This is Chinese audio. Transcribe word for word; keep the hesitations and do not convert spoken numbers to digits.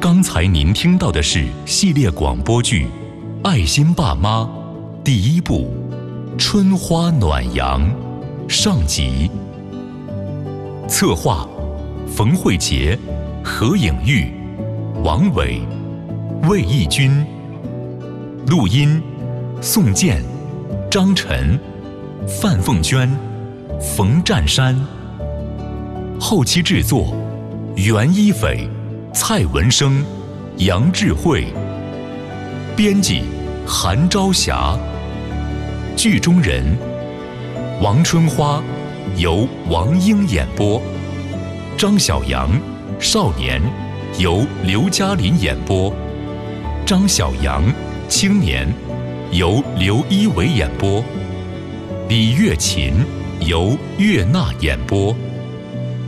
刚才您听到的是系列广播剧《爱心爸妈》第一部《春花暖阳》上集。策划：冯慧杰、何颖玉、王伟、魏义军。录音：宋健、张晨、范凤娟、冯占山。后期制作：袁一斐、蔡文生、杨智慧。编辑：韩朝霞。剧中人：王春花由王英演播，张小阳少年由刘嘉林演播，张小阳青年由刘一伟演播，李月琴由岳娜演播。